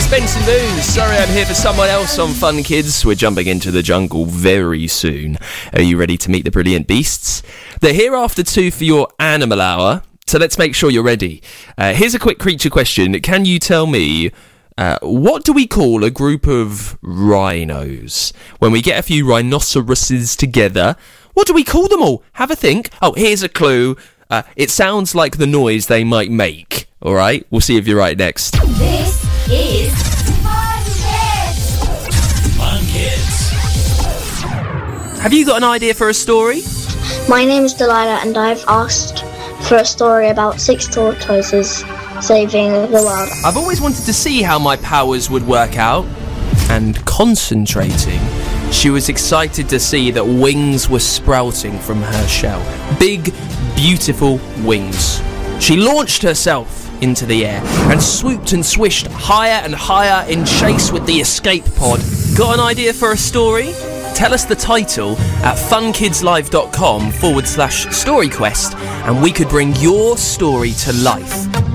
Benson Boone. Sorry, I'm here for someone else on Fun Kids. We're jumping into the jungle very soon. Are you ready to meet the brilliant beasts? They're here after 2 for your animal hour, so let's make sure you're ready. Here's a quick creature question. Can you tell me, what do we call a group of rhinos? When we get a few rhinoceroses together, what do we call them all? Have a think. Oh, here's a clue. It sounds like the noise they might make. All right, we'll see if you're right next. This is Fun Kids. Fun Kids. Have you got an idea for a story? My name is Delilah, and I've asked for a story about 6 tortoises saving the world. I've always wanted to see how my powers would work out. And concentrating, she was excited to see that wings were sprouting from her shell. Big, beautiful wings. She launched herself into the air and swooped and swished higher and higher in chase with the escape pod. Got an idea for a story? Tell us the title at funkidslive.com/storyquest and we could bring your story to life.